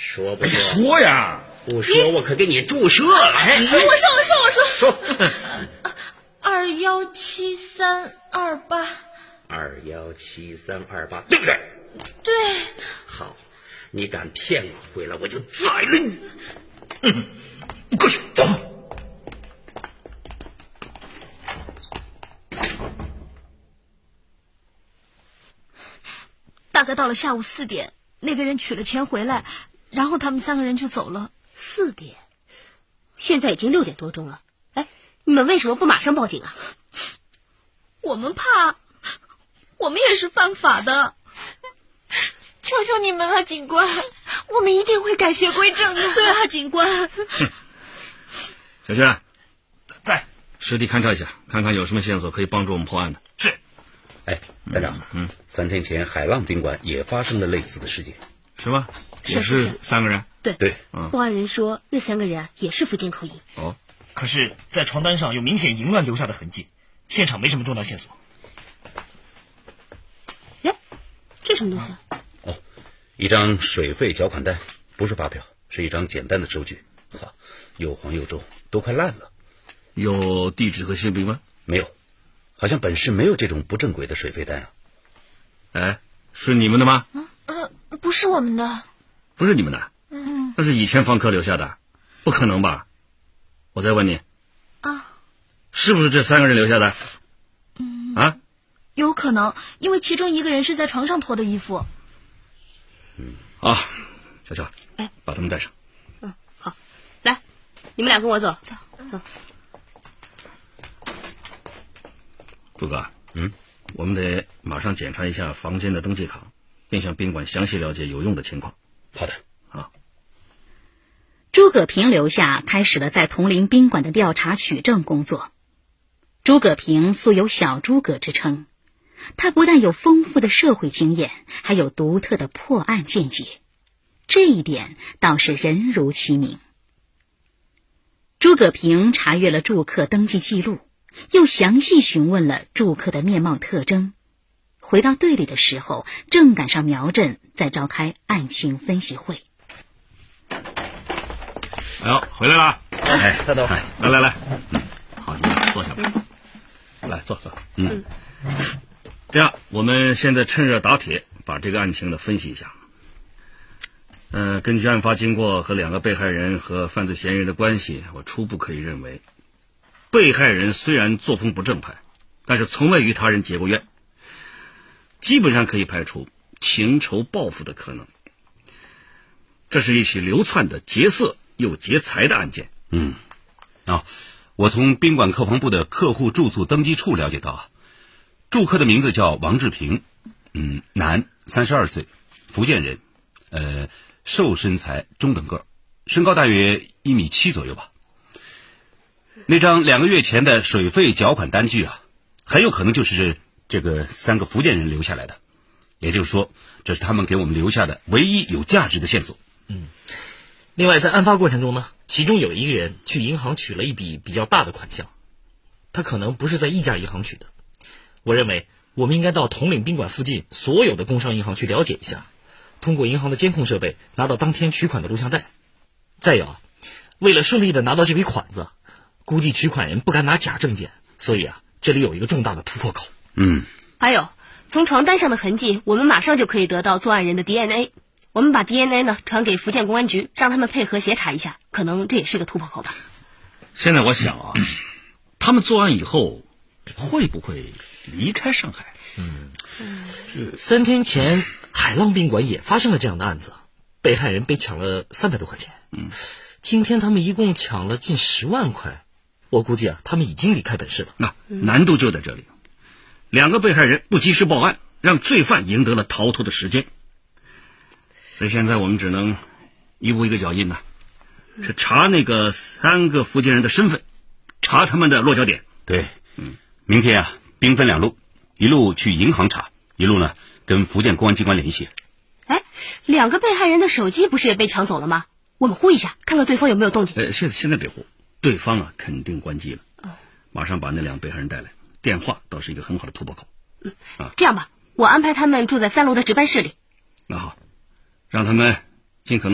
说不说？ 说呀！ 不说我可给你注射了。 我说说。2173282，对不对？ 对。 好，你敢骗我回来，我就宰了你。你过去走。 大概到了下午4点，那个人取了钱回来，然后他们3个人就走了。 4点，现在已经6点多钟了。哎，你们为什么不马上报警啊？ 我们怕，我们也是犯法的。求求你们了，警官，我们一定会改邪归正的。对啊，警官。 小轩，在实地勘察一下，看看有什么线索可以帮助我们破案的。 是。哎，班长，3天前海浪宾馆也发生了类似的事件， 是吗？也是3个人。 对，报案人说那3个人也是福建口音。 哦， 可是，在床单上有明显淫乱留下的痕迹，现场没什么重要线索。 哎，这什么东西啊？ 哦，一张水费缴款单，不是发票，是一张简单的收据。哈，又黄又皱，都快烂了。 有地址和姓名吗？ 没有，好像本市没有这种不正规的水费单啊。 哎，是你们的吗？ 不是我们的。 不是你们的？那是以前房客留下的，不可能吧？我再问你，是不是这3个人留下的？ 有可能，因为其中一个人是在床上脱的衣服。 啊，小乔，把他们带上。 好，来，你们俩跟我走。走。 朱哥，我们得马上检查一下房间的登记卡，并向宾馆详细了解有用的情况。 好的。 诸葛平留下开始了在铜陵宾馆的调查取证工作。诸葛平素有小诸葛之称，他不但有丰富的社会经验，还有独特的破案见解，这一点倒是人如其名。诸葛平查阅了住客登记记录，又详细询问了住客的面貌特征。回到队里的时候，正赶上苗震在召开案情分析会。 哎呦，回来了！ 哎，大头， 来，好，你坐下吧。来，坐。这样，我们现在趁热打铁，把这个案情呢分析一下。根据案发经过和2个被害人和犯罪嫌疑人的关系，我初步可以认为，被害人虽然作风不正派，但是从未与他人结过怨，基本上可以排除情仇报复的可能。这是一起流窜的劫色又劫财的案件。 我从宾馆客房部的客户住宿登记处了解到住客的名字叫王志平，男，32岁，福建人，瘦身材，中等个，身高大约1.7米左右吧。那张2个月前的水费缴款单据很有可能就是这个3个福建人留下来的，也就是说，这是他们给我们留下的唯一有价值的线索。 另外，在案发过程中呢，其中有一个人去银行取了一笔比较大的款项，他可能不是在一家银行取的。我认为我们应该到铜陵宾馆附近所有的工商银行去了解一下，通过银行的监控设备拿到当天取款的录像带。再有，为了顺利的拿到这笔款子，估计取款人不敢拿假证件，所以这里有一个重大的突破口。 还有，从床单上的痕迹，我们马上就可以得到作案人的 DNA。我们把 DNA 呢传给福建公安局，让他们配合协查一下，可能这也是个突破口吧。 现在我想他们作案以后会不会离开上海 ？3天前海浪宾馆也发生了这样的案子，被害人被抢了300多块钱。今天他们一共抢了近10万块，我估计他们已经离开本市了。 那难度就在这里，2个被害人不及时报案，让罪犯赢得了逃脱的时间。所以现在我们只能一步一个脚印是查那个3个福建人的身份，查他们的落脚点。 对，明天兵分2路，一路去银行查，一路呢跟福建公安机关联系。 2个被害人的手机不是也被抢走了吗？我们呼一下，看看对方有没有动静。 现在别呼，对方肯定关机了。马上把那2个被害人带来，电话倒是一个很好的突破口。 这样吧，我安排他们住在3楼的值班室里。 那好，让他们尽可能